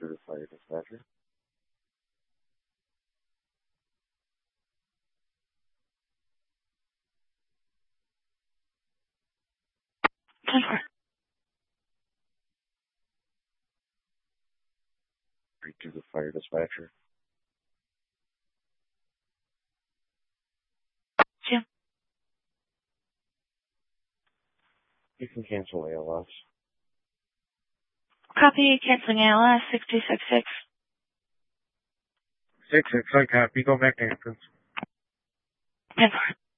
to the fire dispatcher. To the fire dispatcher. Jim. You can cancel ALS. Copy, canceling ALS, 6266. 6-6, I copy. Go back to entrance. 10-4.